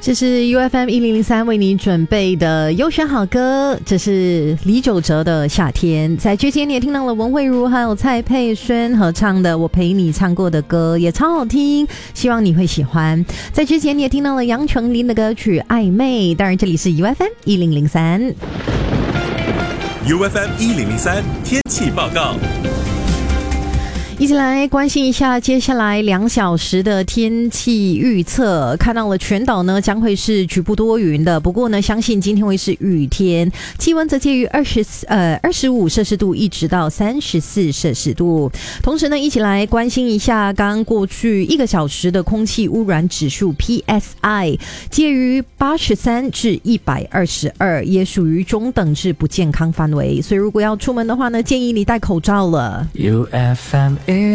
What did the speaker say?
这是 UFM 1003为你准备的优选好歌，这是李玖哲的夏天。在之前你也听到了文慧茹还有蔡佩轩合唱的我陪你唱过的歌，也超好听，希望你会喜欢。在之前你也听到了杨丞琳的歌曲暧昧。当然这里是 UFM 1003 UFM 1003天气报告， 一起来关心一下接下来2小时的天气预测。看到了全岛呢将会是局部多云的，不过呢相信今天会是雨天，气温则介于25摄氏度一直到34摄氏度。同时呢一起来关心一下刚过去1个小时的空气污染指数 PSI 介于83至122，也属于中等至不健康范围，所以如果要出门的话呢，建议你戴口罩了。 UFM